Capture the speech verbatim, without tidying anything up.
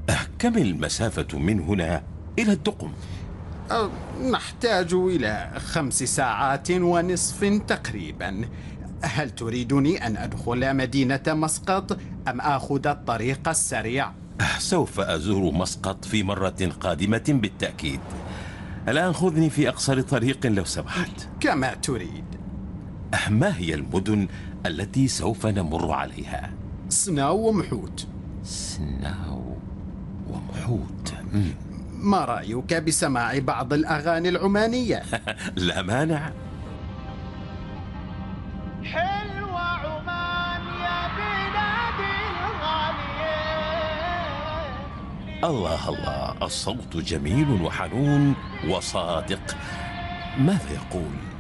كم المسافة من هنا إلى الدقم؟ أه، نحتاج إلى خمس ساعات ونصف تقريبا. هل تريدني أن أدخل مدينة مسقط أم آخذ الطريق السريع؟ سوف أزور مسقط في مرة قادمة بالتأكيد. الآن خذني في أقصر طريق لو سمحت. كما تريد. ما هي المدن التي سوف نمر عليها؟ سناو ومحوت. سناو ومحوت. مم. ما رأيك بسماع بعض الأغاني العمانية؟ لا مانع. حلوة عمان يا بلادي الغالية. الله الله، الصوت جميل وحنون وصادق. ماذا يقول؟